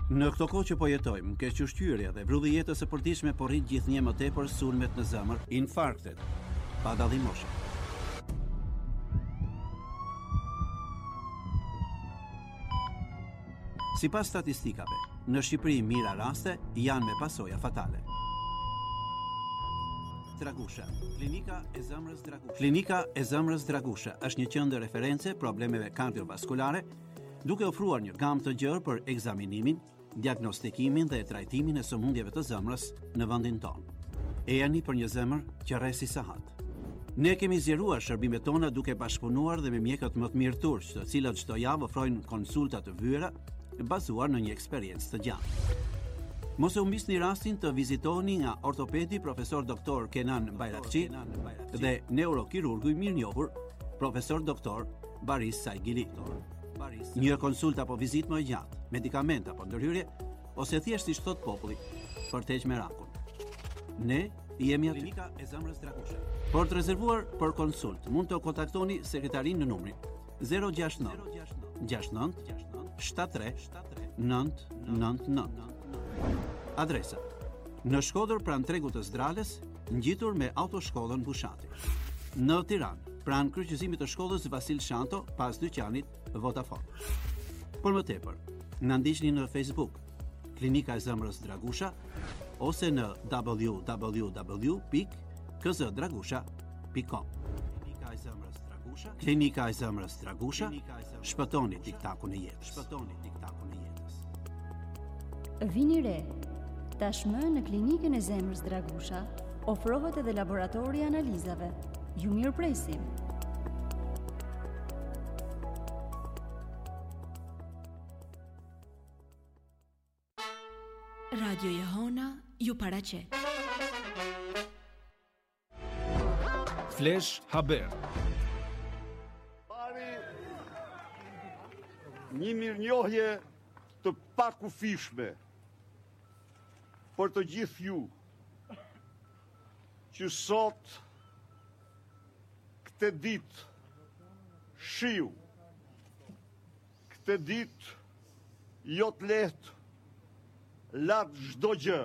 Në këto kohë që po jetojmë, kequshqyrja dhe vrulli i jetës së përditshme po rrit gjithnjë më tepër sulmet në zemër, infarktet, pa dallim moshe. Sipas statistikave, në Shqipëri mira raste janë me pasoja fatale. Dragusha, Klinika e Zemrës Dragusha. Klinika e Zemrës Dragusha është një qendër referencë problemeve kardiovaskulare, duke ofruar një gamë të gjerë për ekzaminimin, diagnostikimin dhe trajtimin e sëmundjeve të zemrës në vendin tonë. E jani për një zemër që rresi sahat. Ne kemi zgjeruar shërbimet tona duke bashkëpunuar dhe me mjekët më të mirë turq, të cilët çdo javë ofrojnë konsulta të vëra bazuar në një eksperiencë të gjatë. Mos e humbisni rastin të vizitoni nga ortopedi profesor doktor Kenan Bayrakçi dhe neurokirurgu i mirënjohur profesor doktor Baris Saigili. Një konsulta apo vizitë më e gjatë, medikament apo ndërhyrje, ose thjesht siç thot populli, për të heqë merakun. Ne jemi aty. Klinika e Zemrës Dragusha. Për të rezervuar për konsult, mund të kontaktoni sekretarin në numrin 069 69 73 999. Adresa: në Shkodër pranë tregut të Zdrales, ngjitur me autoshkollën Bushati. Në Tiranë, pranë kryqëzimit të shkollës Vasil Shanto, pas dyqanit Vodafone. Për më tepër, na ndiqni në Facebook, Klinika e Zemrës Dragusha, ose në www.kzdragusha.com. Klinika e Zemrës Dragusha. Klinika e Zemrës Dragusha. Shpëtoni tiktakun e jetës. Shpëtoni tiktakun e jetës. Vini re. Tashmë në Klinikën e Zemrës Dragusha ofrohet edhe laboratori i analizave. Ju mirëpresim. Radio Jehona ju paraqet. Flash Haber. Pari një mirënjohje të pakufishme për të gjithë ju që sot këtë ditë shiu, këtë ditë jo të lehtë, latë çdo gjë,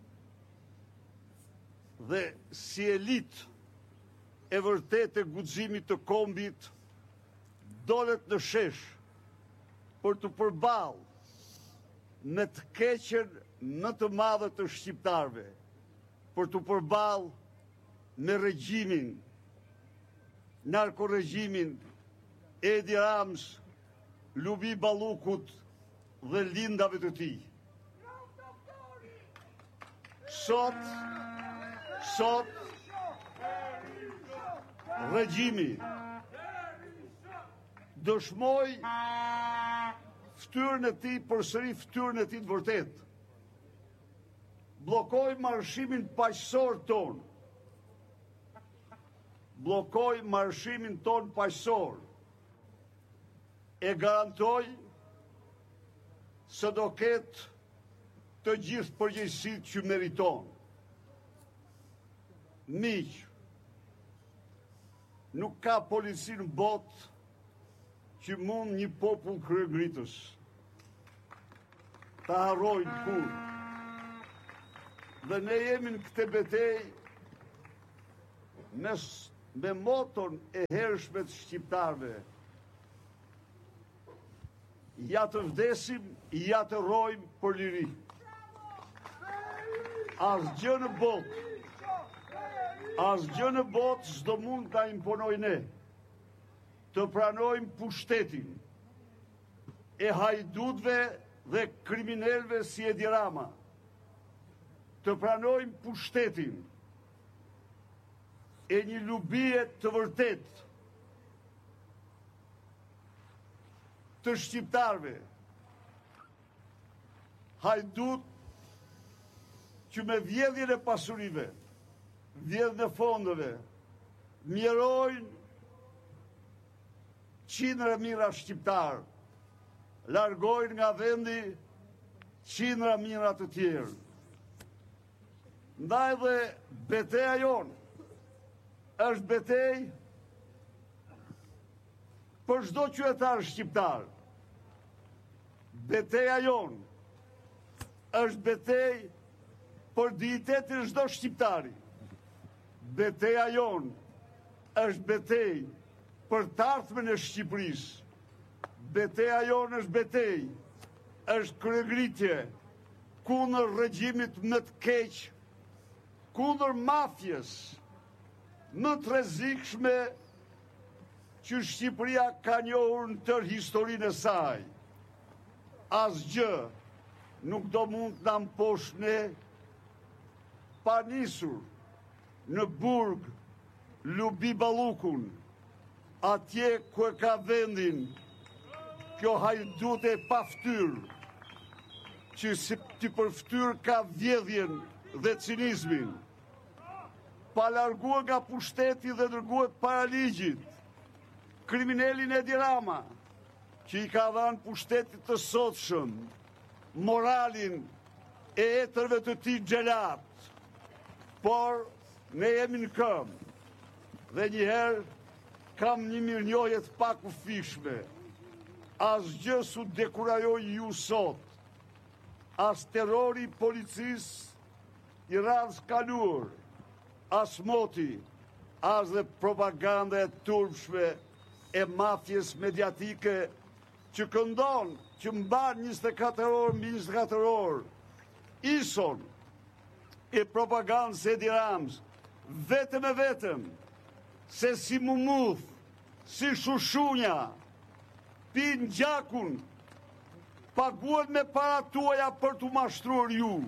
dhe si elit e vërtet e guximit të kombit dolet në shesh për të përballë me të keqen më të madhe të shqiptarëve, për të përballë me regjimin, narkoregjimin Edi Rams, Lubi Ballukut dhe lindave të tij. Sot regjimi dëshmoj ftyrën e tij, përsëri ftyrën e tij të vërtet. Bllokoi marshimin paqësor ton. Bllokoi marshimin ton paqësor. E garantoj se do ketë të gjithë përgjegjësitë që meriton. Miq, nuk ka polici në botë që mund një popull kryegritës ta harrojnë kur. Dhe ne jemi në këtë betejë me moton e hershme të shqiptarëve. Ja të vdesim, ja të rrojmë për liri. Asgjë në botë s'do mund ta imponojë ne të pranojmë pushtetin e hajdutëve dhe kriminalëve si Edi Rama, të pranojmë pushtetin e një lubie të vërtet të shqiptarëve, hajdut që me vjedhjen e pasurive, vjedhjen e fondeve, mjerojnë qindra mijëra shqiptarë, largojnë nga vendi qindra mijëra të tjerë. Ndaj dhe beteja jonë është betejë për çdo qytetar shqiptar. Beteja jonë është betej për dignitetin e çdo shqiptari. Beteja jonë është betej për të ardhmen e Shqipërisë. Beteja jonë është betej, është kryegritje kundër regjimit më të keq, kundër mafjes më të rrezikshme që Shqipëria ka njohur në tërë historinë e saj. Asgjë nuk do mund të na mposhtë ne pa nisur në burg Lubi Ballukun, atje ku e ka vendin kjo hajdute e paftyrë, që si të përftyr ka vjedhjen dhe cinizmin, pa larguar nga pushteti dhe dërguar para ligjit, kriminelin Edi Rama, që i ka dhënë pushtetit të sotshëm, moralin e etërve të tij xhelat, por ne jemi në këmbë. Dhe njëherë kam një mirënjohje të pakufishme. Asgjë s'u dekurajoj ju sot. As terrori i policisë i radhës kaluar, as moti, as dhe propaganda e turpshme e mafjes mediatike që këndon, që mban 24 orë mbi 24 orë, ison e propagandës e Edi Ramës, vetëm e vetëm, se si mumuth, si shushunja, pin gjakun, paguhet me para tuaja për t'u mashtruar ju.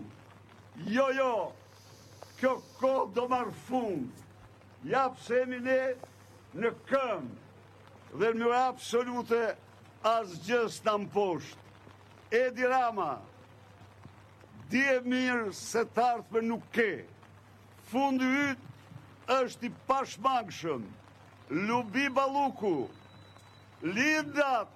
Jo, kjo kohë do marrë fund. Ja pse jemi ne në këmbë, dhe në mënyrë absolute asgjë s'na mposhtë. Edi Rama, di e mirë se të ardhmen nuk ke. Fundi yt është i pashmangshëm. Lubi Balluku, lindat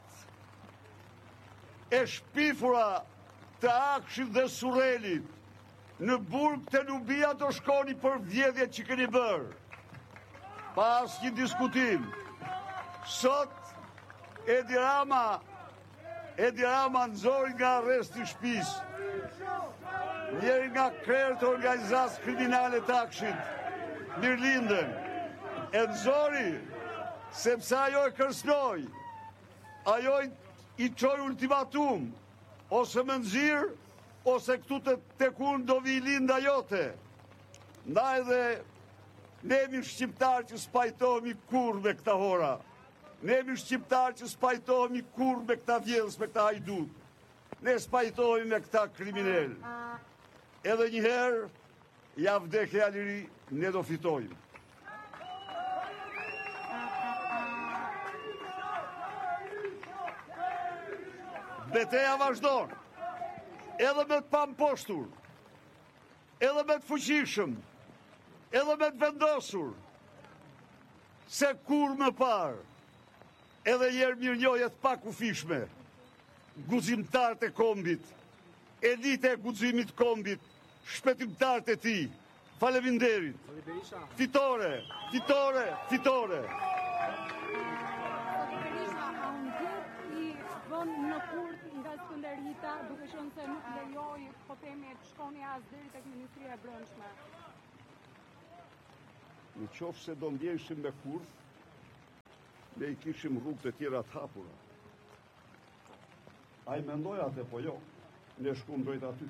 e shpifura të Akshit dhe Surrelit, në burg të Lubia do shkoni për vjedhjet që keni bërë. Pa asnjë diskutim. Sot Edi Rama nxori nga arresti shtëpisë njëri nga krerët e organizatës kriminale të Akshit, Mirlinden, e nxori sepse ajo e kërcënoi, ajo i çoi ultimatum, ose më nxirr, ose këtu tek unë do vi linda jote. Ndaj dhe ne jemi shqiptarë që s'pajtohemi kur me këta hora. Ne jemi shqiptarë që s'pajtohemi kur me këta vjedhës, me këta hajdut. Ne s'pajtohemi me këta kriminel. Edhe njëherë, ja vdekja liri, ne do fitojmë. Beteja vazhdon, edhe me të pamposhtur, edhe me të fuqishëm, edhe me të vendosur, se kur më parë, edhe njerë mirënjohjet pakufishme, guximtarët e kombit, elite e guximit kombit, shpetimtarët e tij, faleminderit. Fitore, fitore, fitore. Në Kurt nga Skënderita, duke qenë se nuk lejoi po themi të shkoni as deri tek Ministria e Brendshme. Në qoftë se do ndjeshim me Kurt, ne i kishim rrugët e tjera të hapura. Ai mendoi atë, po jo. Ne shkuam drejt aty.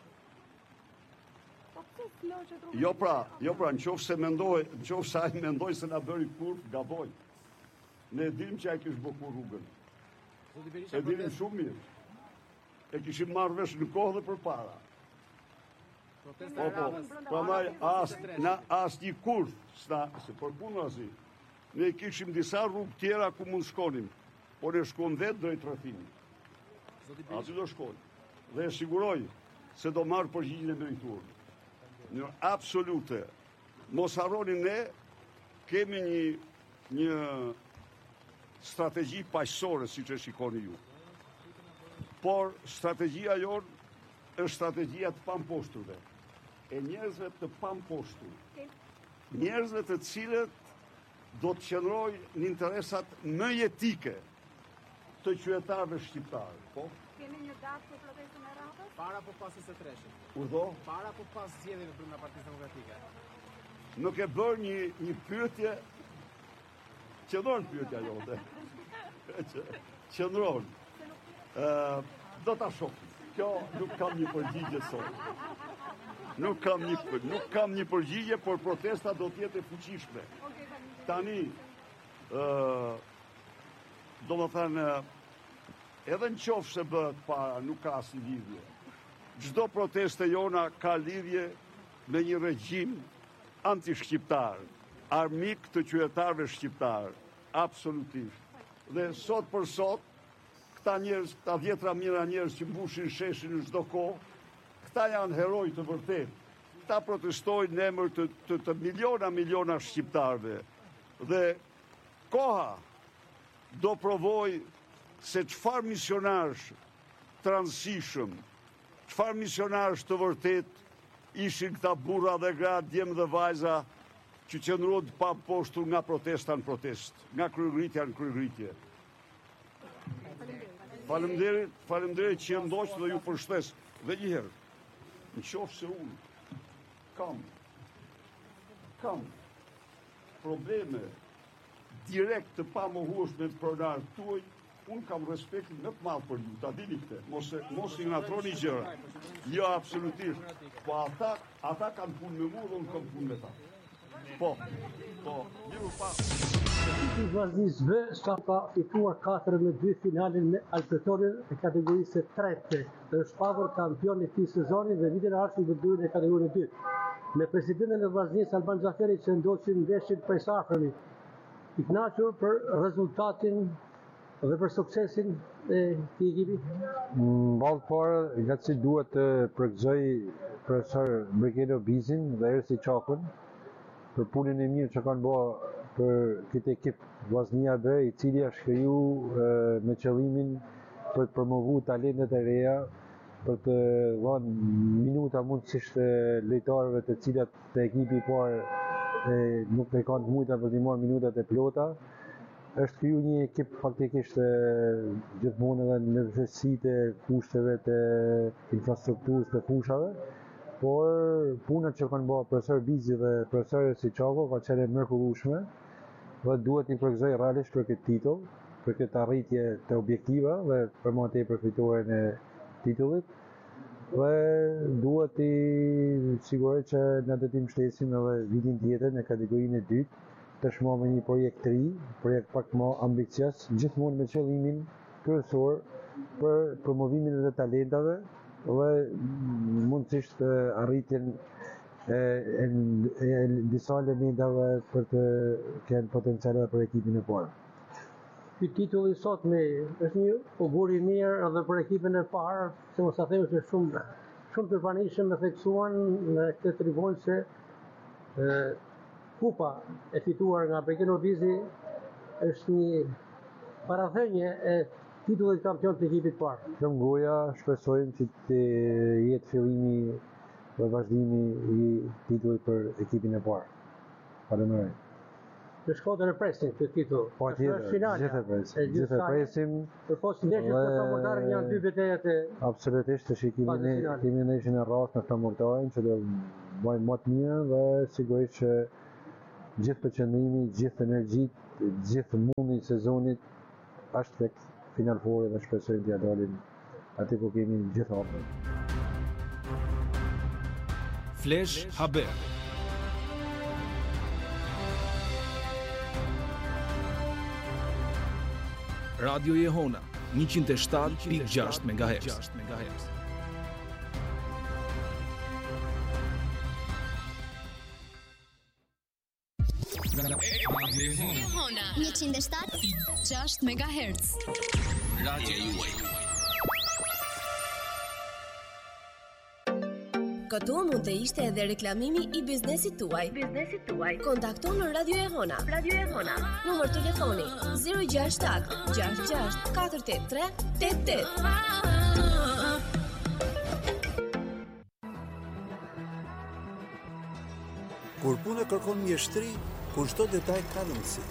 Jo pra, në qoftë se ai mendoi se na bëri Kurt, gaboi. Ne dim që ai kishte bërë rrugën. E dinim shumë mirë. E kishim marrë vesh në kohë dhe për para. Prandaj as një kurth, se për punë asi. Ne kishim disa rrugë tjera ku mund shkonim, por ne shkon vetë drejt rrethimit. Asi do shkojnë. Dhe e siguroj se do marrë përgjigjen e merituar. Në absolute. Mos harroni, ne kemi një strategji paqësore, siç e shikoni ju. Por strategjia jonë është strategjia të pamposhturve. E njerëzve të pamposhtur. Njerëzve të cilët do të qëndrojnë në interesat më jetike të qytetarëve shqiptarë. Po? Kemi një datë për protestën e radhës? Para po pas 23-shit. Urdhë? Para po pas zgjedhjeve brenda Partisë Demokratike. Nuk e bërë një pyetje, qëndron pyetja jote. Qëndron. Do ta shohim. Kjo nuk kam një përgjigje sot. Nuk kam një përgjigje, por protesta do të jetë e fuqishme. Tani, do më thënë, edhe në qofë se bëhet para, nuk ka si lidhje. Çdo proteste jona ka lidhje me një regjim anti-shqiptar, armik të qytetarëve shqiptar, absolutisht. Dhe sot për sot, këta njerëz, këta 10.000 njerëz që mbushin sheshin në çdo kohë, këta janë heroj të vërtet. Këta protestojnë në emër të miliona shqiptarëve. Dhe koha do provoj se çfarë misionarësh të rëndësishëm, çfarë misionarësh të vërtet ishin këta burra dhe gra, djemë dhe vajza që qëndruan pa poshtur nga protesta në protest, nga kryegritja në kryegritje. Faleminderit që jam ndoq dhe ju përshtes. Dhe një herë, në qoftë se unë kam probleme direkt të pamohueshme të pronarët tuaj, unë kam respektin më të madh për ju, ta dini këtë. Mos i ngatroni gjëra. Jo, absolutisht. Po ata kanë punë me mua dhe unë kam punë me ta. Po. Miru pa. Ekipi Vllaznis B ka fituar 4-2 finalin me Alpetorin e kategorisë së tretë. Është pagur kampion i këtij sezoni dhe vitin e ardhshëm do duhet në kategorinë 2. Me presidentin e Vllaznis Alban Xhaferi që ndoqën ndeshjen prej safrëmi. I kënaqur për rezultatin dhe për suksesin e këtij ekipi. Ballë parë, nga që duhet të përgëzoj profesor Brigado Bizin dhe Ersi Çakun për punën e mirë që kanë bërë për këtë ekip Vllaznia B, i cili është kriju me qëllimin për të promovu talentet e reja, për të dhënë minuta mundësisht lojtarëve të cilat të ekipi i parë nuk e kanë të mujta për të marrë minutat e plota. Është kriju një ekip faktikisht gjithmonë edhe në vështirësitë e kushteve të infrastrukturës të fushave, por punët që kanë bërë profesor Bizi dhe profesor Siçako ka qenë mrekullueshme dhe duhet i përgëzoj realisht për këtë titull, për këtë arritje të objektiva dhe për më tepër fitoren e titullit. Dhe duhet i siguroj që na do t'i mbështesim edhe vitin tjetër në kategorinë e dytë, të shmo me një projekt të ri, projekt pak më ambicios, gjithmonë me qëllimin kryesor për promovimin e talentave dhe mundësisht arritjen e disa elementave për të kenë potenciale për ekipin e parë. Ky titull i sotme është një augur i mirë edhe për ekipin e parë, se mos ta them se shumë të pranishëm e theksuan në këtë tribunë se kupa e fituar nga Brigado Bizi është një parathënie e titullit kampion të ekipit parë. Kjo goja shpresojmë që të jetë fillimi dhe vazhdimi i titullit për ekipin e parë. Faleminderit. Në Shkodër e presin këtë titull. Po tjetër, gjithë e presim. Përpos ndeshjes me Flamurtarin janë dy betejat e absolutisht të kemi ndeshjen e rrasë me Flamurtarin që do bëjmë më të mirë dhe sigurisht që gjithë përqendrimi, gjithë energjitë, gjithë mundi i sezonit është tek final fori dhe shpresojmë t'ia dalim aty ku kemi gjithë hapur. Flash Haber. Radio Jehona 107.6 MHz. Jehona 107.6 MHz. Radio juaj. Këtu mund të ishte edhe reklamimi i biznesit tuaj. Kontakto në Radio Jehona. Numër telefoni 067 66 483 88. Kur puna kërkon mjeshtri, kur çdo detaj ka rëndësi.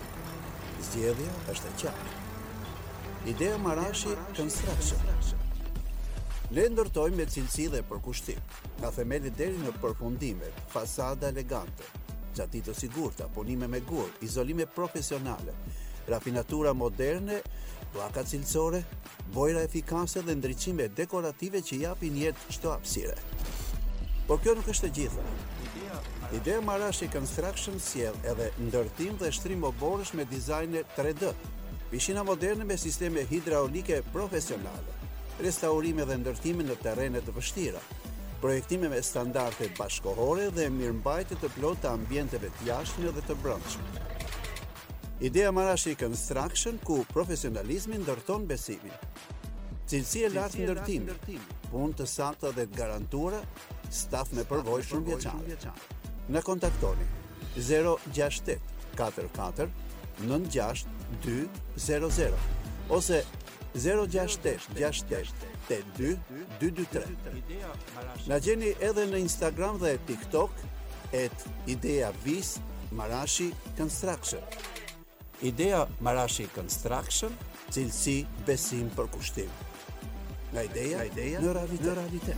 Zgjedhja është e qartë. Idea Marashi Construction. Ne ndërtojmë me cilësi dhe përkushtim, nga themelit deri në përfundimet, fasada elegante, gjati të sigurta, punime me gur, izolime profesionale, rafinatura moderne, pllaka cilësore, bojra efikase dhe ndriçime dekorative që japin jetë çdo hapësire. Por kjo nuk është e gjitha. Idea Marashi Construction sjell edhe ndërtim dhe shtrim oborësh me dizajne 3D, pishina moderne me sisteme hidraulike profesionale, restaurime dhe ndërtime në terrene të vështira, projektime me standarde bashkohore dhe mirëmbajtje të plotë të ambienteve të jashtme dhe të brendshme. Idea Marashi Construction, ku profesionalizmi ndërton besimin. Cilësi e lartë ndërtimi, punë të sakta dhe të garantuara, staf me përvojë shumëvjeçare. Na kontaktoni 068 44 96 200 ose 068 68 82 223. Na gjeni edhe në Instagram dhe TikTok @ideavis Marashi Construction. Idea Marashi Construction, cilësi, besim, përkushtim. Nga ideja në realitet.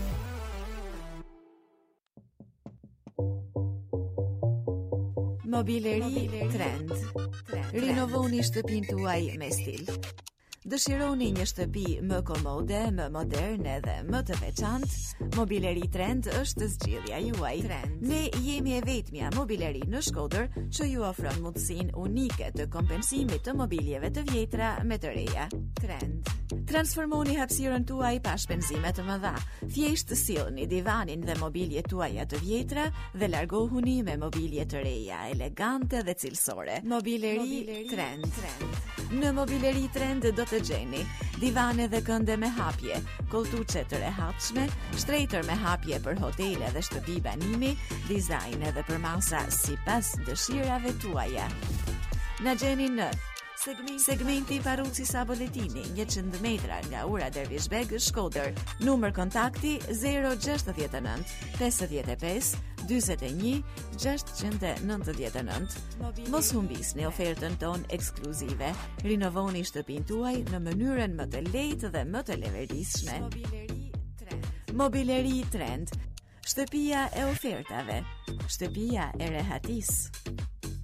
Mobileri Trend. Rinovoni shtëpinë tuaj me stil. Dëshironi një shtëpi më komode, më moderne dhe më të veçantë? Mobileri Trend është zgjidhja juaj. Ne jemi e vetmja mobileri në Shkodër që ju ofron mundësinë unike të kompensimit të mobiljeve të vjetra me të reja. Trend. Transformoni hapësirën tuaj pa shpenzime të mëdha. Thjesht sillni divanin dhe mobiljet tuaja të vjetra dhe largohuni me mobilje të reja, elegante dhe cilësore. Mobileri Trend. Në Mobileri Trend do të gjeni divane dhe kënde me hapje, koltuçe të rehatshme, shtrejtër me hapje për hotele dhe shtëpi banimi, dizajne dhe për masa sipas dëshirave tuaja. Na gjeni në segmenti Paruci Saboletini, 100 metra nga ura Dervishbeg, Shkodër. Numër kontakti 069 55 41 699. Mos humbisni ofertën tonë ekskluzive. Rinovoni shtëpinë tuaj në mënyrën më të lehtë dhe më të levetëdijshme. Mobileri Trend. Shtëpia e ofertave. Shtëpia e rehatisë.